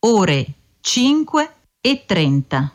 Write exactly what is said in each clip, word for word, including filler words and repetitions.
ore cinque e trenta.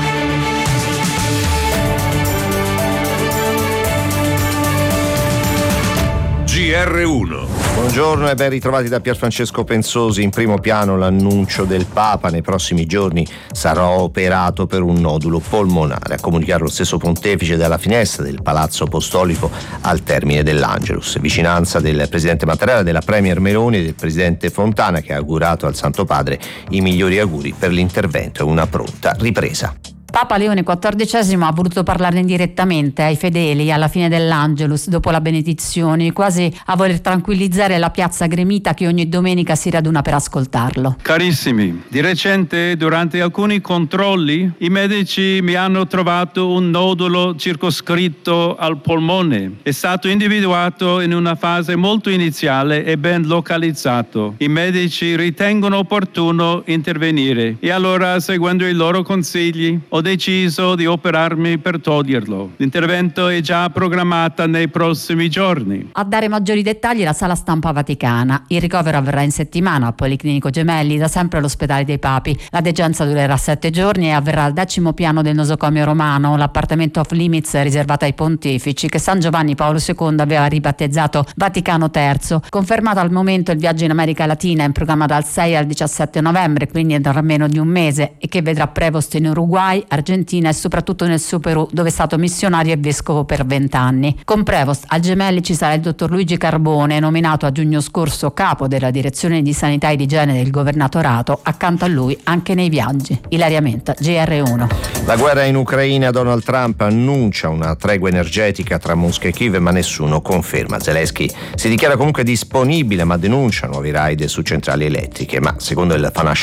G R uno. Buongiorno e ben ritrovati da Pierfrancesco Pensosi. In primo piano l'annuncio del Papa: nei prossimi giorni sarà operato per un nodulo polmonare. A comunicare lo stesso pontefice dalla finestra del Palazzo Apostolico al termine dell'Angelus. Vicinanza del presidente Mattarella, della premier Meloni e del presidente Fontana, che ha augurato al Santo Padre i migliori auguri per l'intervento e una pronta ripresa. Papa Leone quattordicesimo ha voluto parlare direttamente ai fedeli alla fine dell'Angelus dopo la benedizione, quasi a voler tranquillizzare la piazza gremita che ogni domenica si raduna per ascoltarlo. Carissimi, di recente durante alcuni controlli i medici mi hanno trovato un nodulo circoscritto al polmone. È stato individuato in una fase molto iniziale e ben localizzato. I medici ritengono opportuno intervenire e allora, seguendo i loro consigli, ho deciso di operarmi per toglierlo. L'intervento è già programmata nei prossimi giorni. A dare maggiori dettagli la sala stampa vaticana. Il ricovero avverrà in settimana al Policlinico Gemelli, da sempre all'ospedale dei Papi. La degenza durerà sette giorni e avverrà al decimo piano del nosocomio romano, l'appartamento off limits riservato ai pontefici, che San Giovanni Paolo secondo aveva ribattezzato Vaticano terzo. Confermato al momento il viaggio in America Latina, in programma dal sei al diciassette novembre, quindi tra meno di un mese, e che vedrà preposto in Uruguay, Argentina e soprattutto nel suo Perù, dove è stato missionario e vescovo per vent'anni. Con Prevost al Gemelli ci sarà il dottor Luigi Carbone, nominato a giugno scorso capo della direzione di sanità e di igiene del governatorato, accanto a lui anche nei viaggi. Ilaria Menta, G R uno. La guerra in Ucraina. Donald Trump annuncia una tregua energetica tra Mosca e Kiev, ma nessuno conferma. Zelensky si dichiara comunque disponibile, ma denuncia nuovi raid su centrali elettriche. Ma secondo il Financial